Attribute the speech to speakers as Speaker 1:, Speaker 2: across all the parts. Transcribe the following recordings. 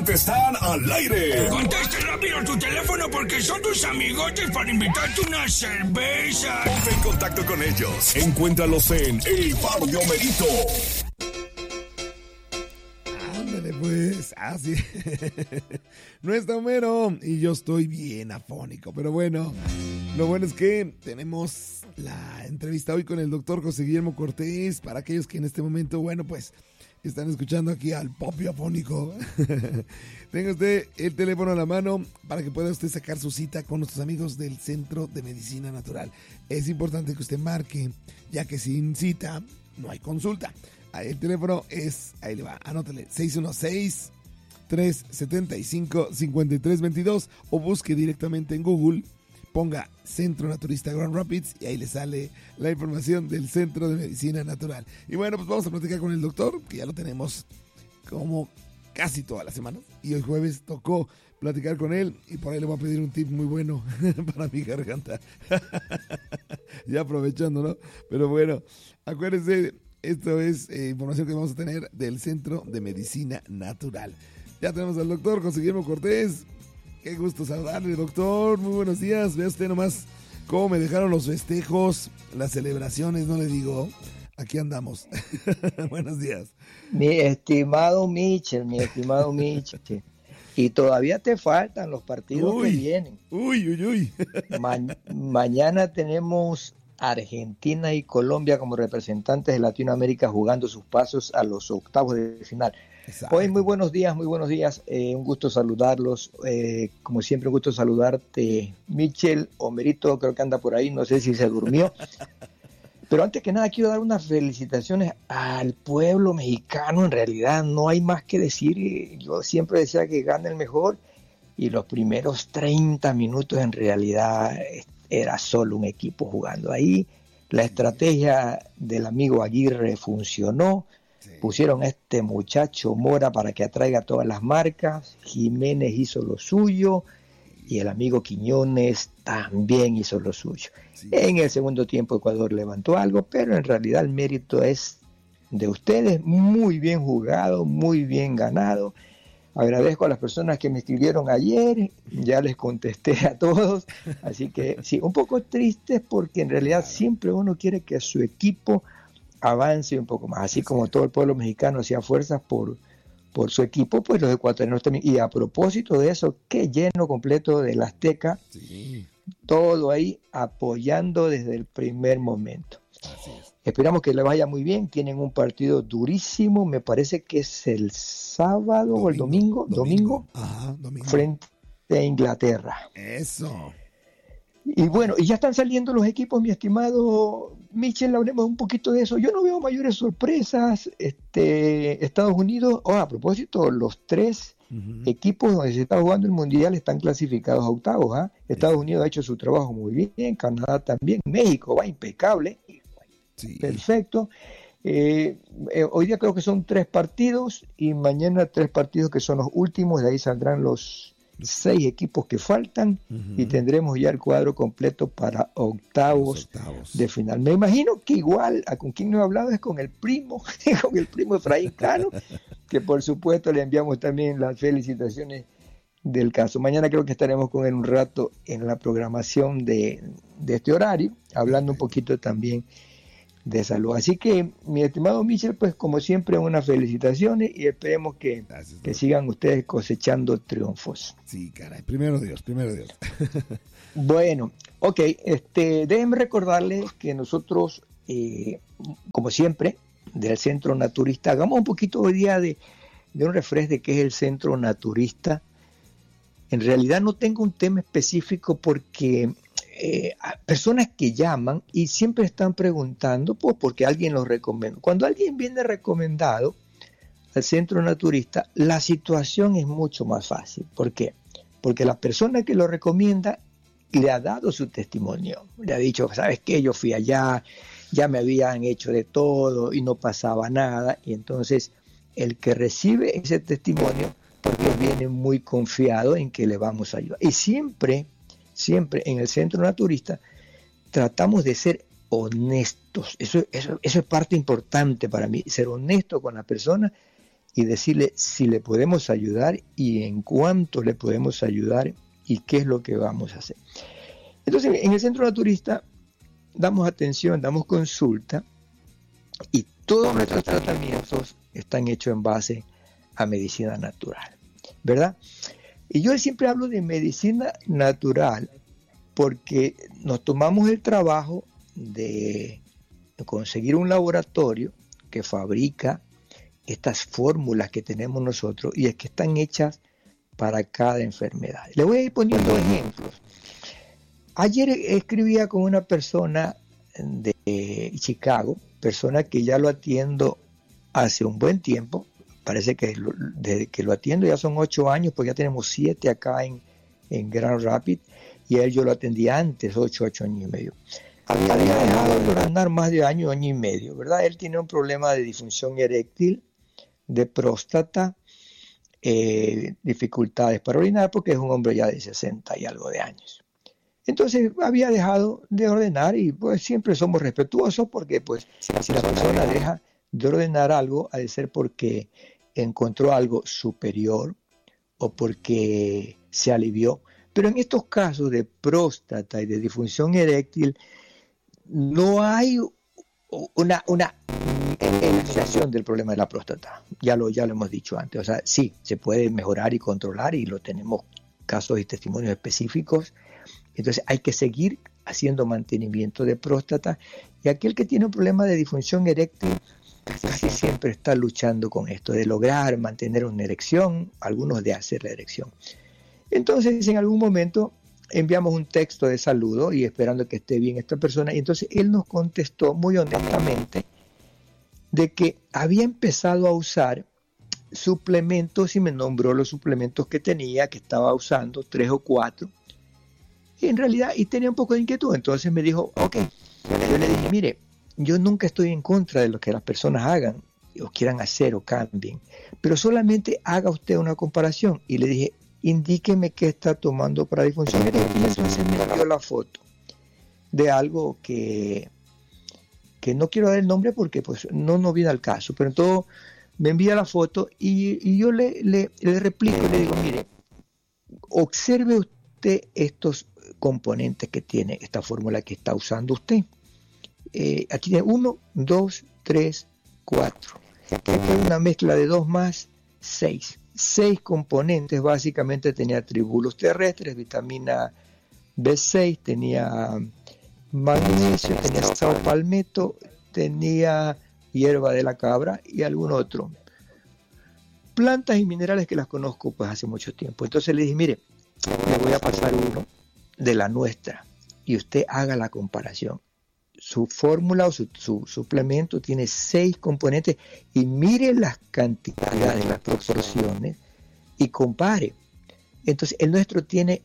Speaker 1: simplemente están al aire.
Speaker 2: Contesta rápido tu teléfono porque son tus amigotes para invitarte una cerveza.
Speaker 1: Ponte en contacto con ellos. Encuéntralos en El Palo de Homerito.
Speaker 3: Ándale pues, así. No está Homero y yo estoy bien afónico, pero bueno, lo bueno es que tenemos la entrevista hoy con el doctor José Guillermo Cortés, para aquellos que en este momento, bueno, pues están escuchando aquí al Popio Afónico. Tenga usted el teléfono a la mano para que pueda usted sacar su cita con nuestros amigos del Centro de Medicina Natural. Es importante que usted marque, ya que sin cita no hay consulta. Ahí el teléfono es, ahí le va, anótale, 616-375-5322 o busque directamente en Google, ponga Centro Naturista Grand Rapids y ahí le sale la información del Centro de Medicina Natural. Y bueno, pues vamos a platicar con el doctor, que ya lo tenemos como casi todas las semanas. Y el jueves tocó platicar con él y por ahí le voy a pedir un tip muy bueno para mi garganta. Ya aprovechando, ¿no? Pero bueno, acuérdense, esto es información que vamos a tener del Centro de Medicina Natural. Ya tenemos al doctor José Guillermo Cortés. Qué gusto saludarle, doctor. Muy buenos días. Vea usted nomás cómo me dejaron los festejos, las celebraciones, no le digo. Aquí andamos. Buenos días.
Speaker 4: Mi estimado Michel. Y todavía te faltan los partidos que vienen.
Speaker 3: Uy.
Speaker 4: Mañana tenemos Argentina y Colombia como representantes de Latinoamérica jugando sus pasos a los octavos de final. Exacto. Hoy muy buenos días, un gusto saludarlos, como siempre un gusto saludarte, Michel. Homerito creo que anda por ahí, no sé si se durmió, pero antes que nada quiero dar unas felicitaciones al pueblo mexicano. En realidad no hay más que decir, yo siempre decía que gana el mejor y los primeros 30 minutos en realidad era solo un equipo jugando ahí. La estrategia del amigo Aguirre funcionó. Pusieron a este muchacho Mora para que atraiga todas las marcas. Jiménez hizo lo suyo y el amigo Quiñones también hizo lo suyo. En el segundo tiempo Ecuador levantó algo, pero en realidad el mérito es de ustedes. Muy bien jugado, muy bien ganado. Agradezco a las personas que me escribieron ayer, ya les contesté a todos, así que sí, un poco tristes porque en realidad siempre uno quiere que su equipo avance un poco más, así como todo el pueblo mexicano hacía fuerzas por su equipo, pues los ecuatorianos también. Y a propósito de eso, qué lleno completo del Azteca, todo ahí apoyando desde el primer momento. Esperamos que le vaya muy bien. Tienen un partido durísimo, me parece que es el sábado o el domingo.
Speaker 3: Ajá, domingo.
Speaker 4: Frente a Inglaterra.
Speaker 3: Eso.
Speaker 4: Y bueno, y ya están saliendo los equipos, mi estimado Michel, hablemos un poquito de eso. Yo no veo mayores sorpresas. Estados Unidos, a propósito, los tres equipos donde se está jugando el Mundial están clasificados a octavos. Estados Unidos ha hecho su trabajo muy bien, Canadá también, México va impecable, perfecto. Hoy día creo que son 3 partidos y mañana 3 partidos que son los últimos, de ahí saldrán los 6 equipos que faltan y tendremos ya el cuadro completo para octavos de final. Me imagino que igual, con quien no he hablado es con el primo Efraín Cano, que por supuesto le enviamos también las felicitaciones del caso. Mañana creo que estaremos con él un rato en la programación de este horario, hablando un poquito también de salud. Así que, mi estimado Michel, pues como siempre, unas felicitaciones y esperemos que sigan ustedes cosechando triunfos.
Speaker 3: Sí, caray, primero Dios.
Speaker 4: Bueno, ok, déjenme recordarles que nosotros, como siempre, del Centro Naturista, hagamos un poquito hoy día de un refresh de qué es el Centro Naturista. En realidad no tengo un tema específico porque personas que llaman y siempre están preguntando porque alguien los recomendó. Cuando alguien viene recomendado al Centro Naturista, la situación es mucho más fácil. ¿Por qué? Porque la persona que lo recomienda le ha dado su testimonio, le ha dicho, ¿sabes qué? Yo fui allá, ya me habían hecho de todo y no pasaba nada, y entonces el que recibe ese testimonio, porque viene muy confiado en que le vamos a ayudar. Y siempre en el Centro Naturista tratamos de ser honestos. Eso es parte importante para mí, ser honesto con la persona y decirle si le podemos ayudar y en cuánto le podemos ayudar y qué es lo que vamos a hacer. Entonces, en el Centro Naturista damos atención, damos consulta y todos nuestros tratamientos están hechos en base a medicina natural, ¿verdad? Y yo siempre hablo de medicina natural porque nos tomamos el trabajo de conseguir un laboratorio que fabrica estas fórmulas que tenemos nosotros y es que están hechas para cada enfermedad. Le voy a ir poniendo ejemplos. Ayer escribía con una persona de Chicago, persona que ya lo atiendo hace un buen tiempo, parece que desde que lo atiendo ya son 8 años, porque ya tenemos 7 acá en Grand Rapids, y a él yo lo atendí antes, 8 años y medio. Había dejado de orinar más de año y medio, ¿verdad? Él tiene un problema de disfunción eréctil, de próstata, dificultades para orinar, porque es un hombre ya de 60 y algo de años. Entonces había dejado de ordenar y pues siempre somos respetuosos porque pues si la persona deja de ordenar algo, ha de ser porque encontró algo superior o porque se alivió. Pero en estos casos de próstata y de disfunción eréctil no hay una eliminación del problema de la próstata. Ya lo hemos dicho antes. O sea, sí, se puede mejorar y controlar y lo tenemos casos y testimonios específicos. Entonces hay que seguir haciendo mantenimiento de próstata y aquel que tiene un problema de disfunción eréctil casi siempre está luchando con esto de lograr mantener una erección, algunos de hacer la erección. Entonces en algún momento enviamos un texto de saludo y esperando que esté bien esta persona y entonces él nos contestó muy honestamente de que había empezado a usar suplementos y me nombró los suplementos que tenía, que estaba usando, 3 o 4. Y en realidad, y tenía un poco de inquietud, entonces me dijo, ok, yo le dije, mire, yo nunca estoy en contra de lo que las personas hagan, o quieran hacer, o cambien, pero solamente haga usted una comparación, y le dije, indíqueme qué está tomando para disfunción eréctil, y entonces me dio la foto de algo que no quiero dar el nombre porque pues no viene al caso, pero entonces me envía la foto, y yo le replico, le digo, mire, observe usted estos componentes que tiene esta fórmula que está usando usted. Aquí tiene 1, 2, 3, 4. Esta es una mezcla de 2 más 6. 6 componentes, básicamente tenía tribulos terrestres, vitamina B6, tenía magnesio, tenía saopalmeto, tenía hierba de la cabra y algún otro. Plantas y minerales que las conozco pues hace mucho tiempo. Entonces le dije, mire, le voy a pasar uno de la nuestra y usted haga la comparación. Su fórmula o su suplemento tiene 6 componentes y mire las cantidades, las proporciones y compare. Entonces el nuestro tiene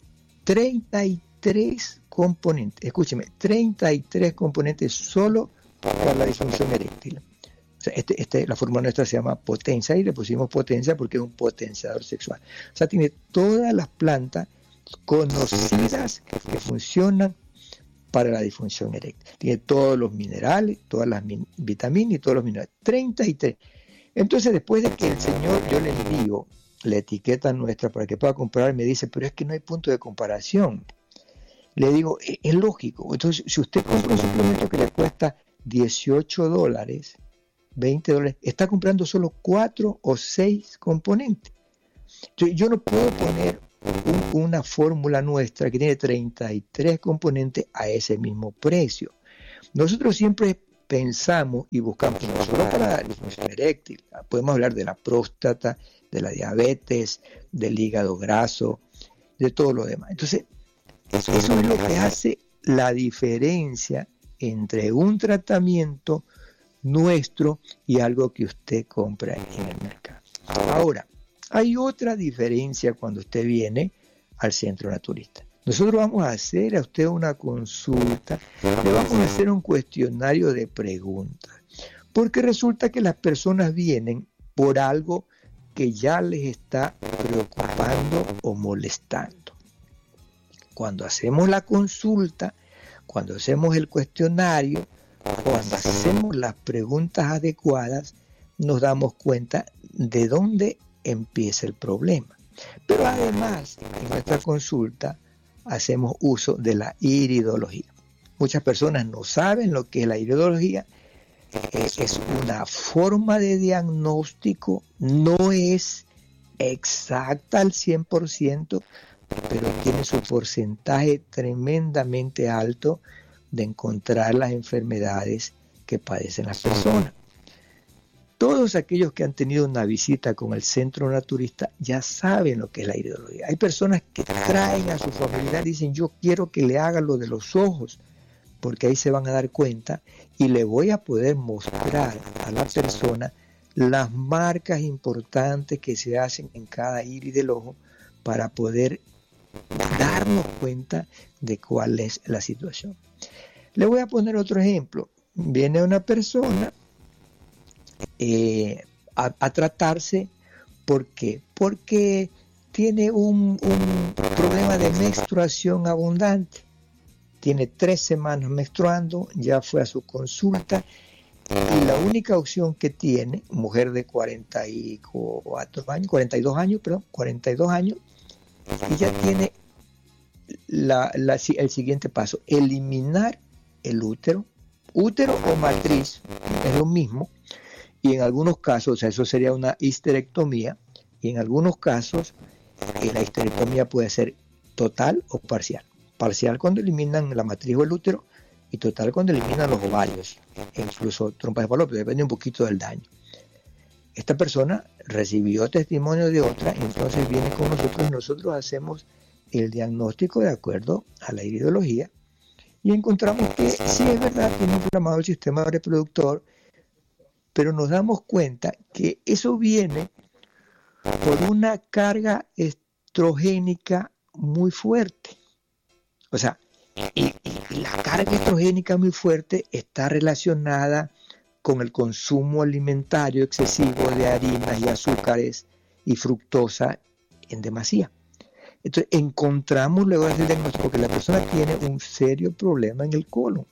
Speaker 4: 33 componentes, escúcheme, 33 componentes solo para la disfunción eréctil. O sea, la fórmula nuestra se llama potencia y le pusimos potencia porque es un potenciador sexual. O sea, tiene todas las plantas conocidas que funcionan para la disfunción eréctil. Tiene todos los minerales, todas las vitaminas y todos los minerales. 33. Entonces, después de que el señor, yo le envío la etiqueta nuestra para que pueda comprar, me dice, pero es que no hay punto de comparación. Le digo, es lógico. Entonces, si usted compra un suplemento que le cuesta $18, $20, está comprando solo 4 o 6 componentes. Entonces, yo no puedo poner una fórmula nuestra que tiene 33 componentes a ese mismo precio. Nosotros siempre pensamos y buscamos no solo para la disfunción eréctil, podemos hablar de la próstata, de la diabetes, del hígado graso, de todo lo demás. Entonces, eso es lo que hace la diferencia entre un tratamiento nuestro y algo que usted compra en el mercado. Ahora, hay otra diferencia cuando usted viene al Centro Naturista. Nosotros vamos a hacer a usted una consulta, le vamos a hacer un cuestionario de preguntas, porque resulta que las personas vienen por algo que ya les está preocupando o molestando. Cuando hacemos la consulta, cuando hacemos el cuestionario, cuando hacemos las preguntas adecuadas, nos damos cuenta de dónde empieza el problema. Pero además, en nuestra consulta hacemos uso de la iridología. Muchas personas no saben lo que es la iridología. Es una forma de diagnóstico, no es exacta al 100%, pero tiene su porcentaje tremendamente alto de encontrar las enfermedades que padecen las personas. Todos aquellos que han tenido una visita con el centro naturista ya saben lo que es la iridología. Hay personas que traen a su familiar y dicen, yo quiero que le haga lo de los ojos, porque ahí se van a dar cuenta y le voy a poder mostrar a la persona las marcas importantes que se hacen en cada iris del ojo para poder darnos cuenta de cuál es la situación. Le voy a poner otro ejemplo. Viene una persona a tratarse, ¿por qué? Porque tiene un problema de menstruación abundante. Tiene 3 semanas menstruando, ya fue a su consulta y la única opción que tiene, mujer de 42 años, y ya tiene el siguiente paso, eliminar el útero o matriz, es lo mismo, y en algunos casos, o sea, eso sería una histerectomía, y en algunos casos la histerectomía puede ser total o parcial. Parcial cuando eliminan la matriz o el útero y total cuando eliminan los ovarios e incluso trompas de falopio, depende un poquito del daño. Esta persona recibió testimonio de otra, entonces viene con nosotros y nosotros hacemos el diagnóstico de acuerdo a la iridología y encontramos que sí es verdad, tiene inflamado el sistema reproductor, pero nos damos cuenta que eso viene por una carga estrogénica muy fuerte. O sea, y la carga estrogénica muy fuerte está relacionada con el consumo alimentario excesivo de harinas y azúcares y fructosa en demasía. Entonces encontramos luego el diagnóstico que la persona tiene un serio problema en el colon.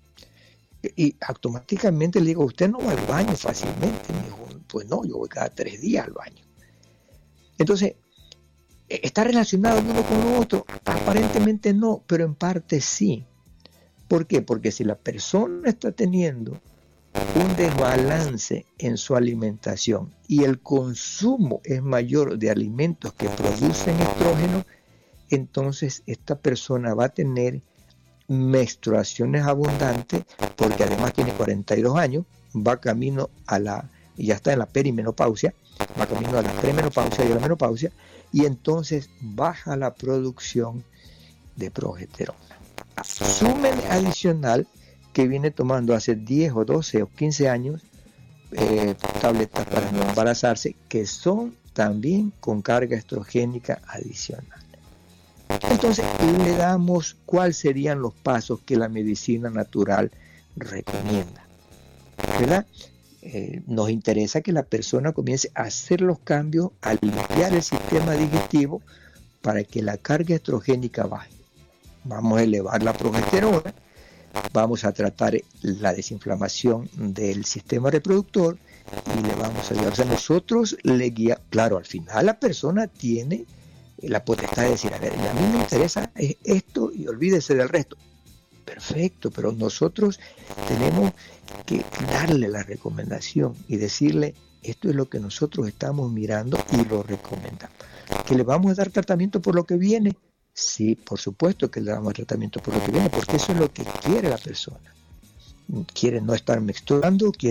Speaker 4: Y automáticamente le digo, usted no va al baño fácilmente. Me dijo, pues no, yo voy cada 3 días al baño. Entonces, ¿está relacionado uno con lo otro? Aparentemente no, pero en parte sí. ¿Por qué? Porque si la persona está teniendo un desbalance en su alimentación y el consumo es mayor de alimentos que producen estrógeno, entonces esta persona va a tener menstruaciones abundantes, porque además tiene 42 años, va camino ya está en la perimenopausia, va camino a la premenopausia y a la menopausia, y entonces baja la producción de progesterona. Súmele adicional que viene tomando hace 10 o 12 o 15 años tabletas para no embarazarse, que son también con carga estrogénica adicional. Entonces le damos cuáles serían los pasos que la medicina natural recomienda, ¿verdad? Nos interesa que la persona comience a hacer los cambios, a limpiar el sistema digestivo para que la carga estrogénica baje. Vamos a elevar la progesterona, vamos a tratar la desinflamación del sistema reproductor y le vamos a ayudar. O sea, nosotros le guiamos, claro, al final la persona tiene la potestad de decir, a ver, a mí me interesa esto y olvídese del resto. Perfecto, pero nosotros tenemos que darle la recomendación y decirle, esto es lo que nosotros estamos mirando y lo recomendamos. ¿Que le vamos a dar tratamiento por lo que viene? Sí, por supuesto que le damos tratamiento por lo que viene, porque eso es lo que quiere la persona. Quiere no estar menstruando, quiere